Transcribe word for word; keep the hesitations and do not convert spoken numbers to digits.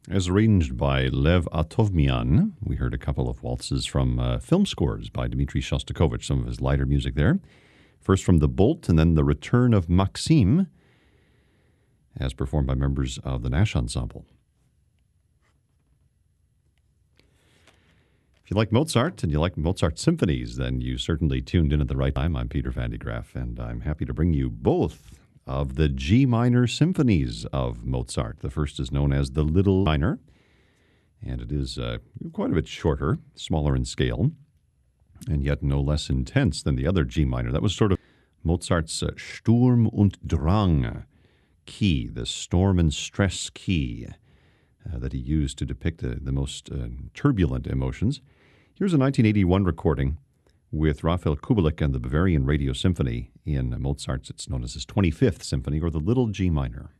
As arranged by Lev Atovmian, we heard a couple of waltzes from uh, film scores by Dmitri Shostakovich, some of his lighter music there. First from The Bolt, and then The Return of Maxim, as performed by members of the Nash Ensemble. If you like Mozart and you like Mozart symphonies, then you certainly tuned in at the right time. I'm Peter Van de Graaff, and I'm happy to bring you both of the G minor symphonies of Mozart. The first is known as the Little Minor, and it is uh, quite a bit shorter, smaller in scale, and yet no less intense than the other G minor. That was sort of Mozart's uh, Sturm und Drang key, the storm and stress key uh, that he used to depict the, the most uh, turbulent emotions. Here's a nineteen eighty-one recording with Raphael Kubelik and the Bavarian Radio Symphony in Mozart's, it's known as his twenty-fifth symphony, or the Little G Minor.